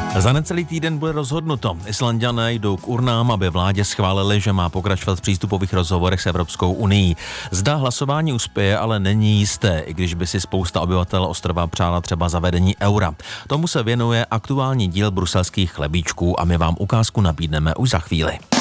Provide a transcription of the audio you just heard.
Za necelý týden bude rozhodnuto. Islanďané jdou k urnám, aby vládě schválili, že má pokračovat v přístupových rozhovorech s Evropskou unií. Zda hlasování uspěje, ale není jisté, i když by si spousta obyvatel ostrova přála třeba zavedení eura. Tomu se věnuje aktuální díl bruselských chlebíčků a my vám ukázku nabídneme už za chvíli.